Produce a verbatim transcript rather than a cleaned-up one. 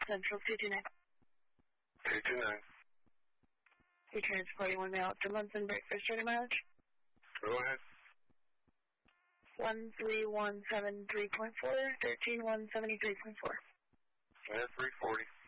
Central two two nine. two two nine. You're transporting one mile to Munson, breakfast ready mileage. Go ahead. one three one seven three point four, thirteen one seventy three point four. Yeah, three forty.